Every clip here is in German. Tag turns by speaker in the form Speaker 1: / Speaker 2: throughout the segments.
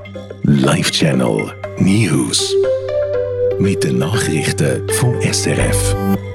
Speaker 1: Live Channel News. Mit den Nachrichten vom SRF.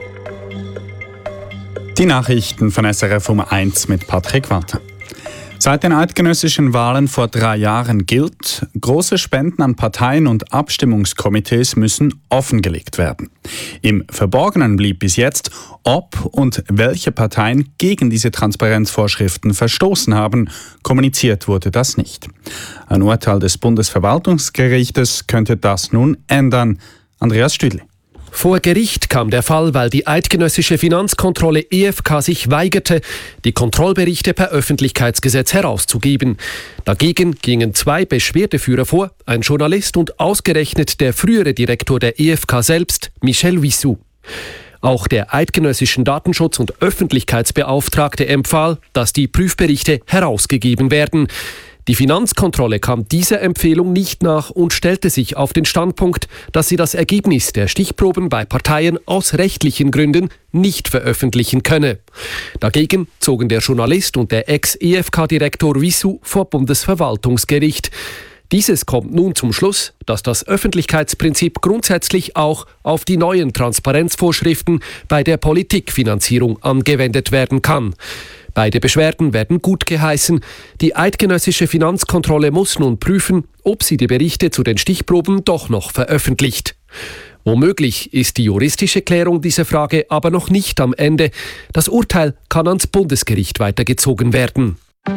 Speaker 2: Die Nachrichten von SRF um 1 mit Patrick Walter. Seit den eidgenössischen Wahlen vor 3 Jahren gilt, große Spenden an Parteien und Abstimmungskomitees müssen offengelegt werden. Im Verborgenen blieb bis jetzt, ob und welche Parteien gegen diese Transparenzvorschriften verstoßen haben. Kommuniziert wurde das nicht. Ein Urteil des Bundesverwaltungsgerichtes könnte das nun ändern. Andreas Stüdli.
Speaker 3: Vor Gericht kam der Fall, weil die eidgenössische Finanzkontrolle EFK sich weigerte, die Kontrollberichte per Öffentlichkeitsgesetz herauszugeben. Dagegen gingen 2 Beschwerdeführer vor, ein Journalist und ausgerechnet der frühere Direktor der EFK selbst, Michel Wissou. Auch der eidgenössischen Datenschutz- und Öffentlichkeitsbeauftragte empfahl, dass die Prüfberichte herausgegeben werden. Die Finanzkontrolle kam dieser Empfehlung nicht nach und stellte sich auf den Standpunkt, dass sie das Ergebnis der Stichproben bei Parteien aus rechtlichen Gründen nicht veröffentlichen könne. Dagegen zogen der Journalist und der Ex-EFK-Direktor Wissou vor Bundesverwaltungsgericht. Dieses kommt nun zum Schluss, dass das Öffentlichkeitsprinzip grundsätzlich auch auf die neuen Transparenzvorschriften bei der Politikfinanzierung angewendet werden kann. Beide Beschwerden werden gutgeheißen. Die eidgenössische Finanzkontrolle muss nun prüfen, ob sie die Berichte zu den Stichproben doch noch veröffentlicht. Womöglich ist die juristische Klärung dieser Frage aber noch nicht am Ende. Das Urteil kann ans Bundesgericht weitergezogen werden.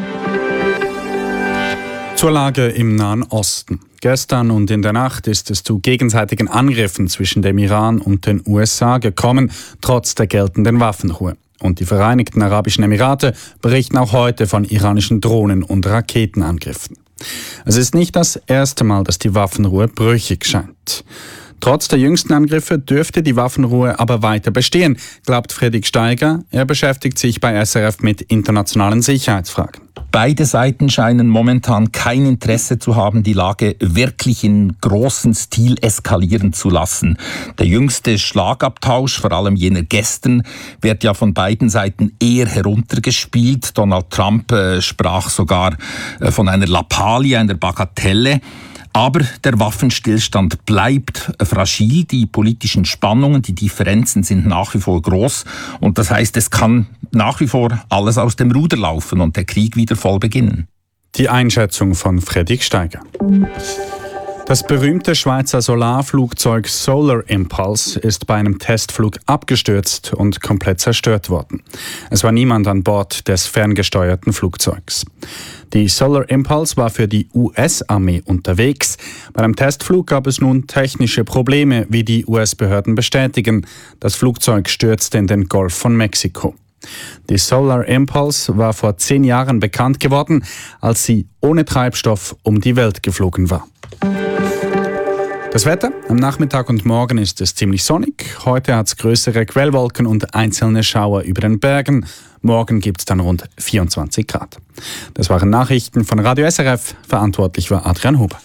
Speaker 2: Zur Lage im Nahen Osten. Gestern und in der Nacht ist es zu gegenseitigen Angriffen zwischen dem Iran und den USA gekommen, trotz der geltenden Waffenruhe. Und die Vereinigten Arabischen Emirate berichten auch heute von iranischen Drohnen- und Raketenangriffen. Es ist nicht das erste Mal, dass die Waffenruhe brüchig scheint. Trotz der jüngsten Angriffe dürfte die Waffenruhe aber weiter bestehen, glaubt Fredrik Steiger. Er beschäftigt sich bei SRF mit internationalen Sicherheitsfragen.
Speaker 4: Beide Seiten scheinen momentan kein Interesse zu haben, die Lage wirklich in großem Stil eskalieren zu lassen. Der jüngste Schlagabtausch, vor allem jener gestern, wird ja von beiden Seiten eher heruntergespielt. Donald Trump sprach sogar von einer Lappalie, einer Bagatelle. Aber der Waffenstillstand bleibt fragil, die politischen Spannungen, die Differenzen sind nach wie vor groß und das heißt, es kann nach wie vor alles aus dem Ruder laufen und der Krieg wieder voll beginnen.
Speaker 2: Die Einschätzung von Fredrik Steiger. Das berühmte Schweizer Solarflugzeug Solar Impulse ist bei einem Testflug abgestürzt und komplett zerstört worden. Es war niemand an Bord des ferngesteuerten Flugzeugs. Die Solar Impulse war für die US-Armee unterwegs. Bei einem Testflug gab es nun technische Probleme, wie die US-Behörden bestätigen. Das Flugzeug stürzte in den Golf von Mexiko. Die Solar Impulse war vor 10 Jahren bekannt geworden, als sie ohne Treibstoff um die Welt geflogen war. Das Wetter: Am Nachmittag und Morgen ist es ziemlich sonnig. Heute hat es größere Quellwolken und einzelne Schauer über den Bergen. Morgen gibt es dann rund 24 Grad. Das waren Nachrichten von Radio SRF. Verantwortlich war Adrian Huber.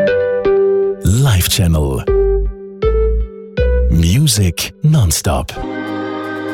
Speaker 1: Live Channel Music nonstop.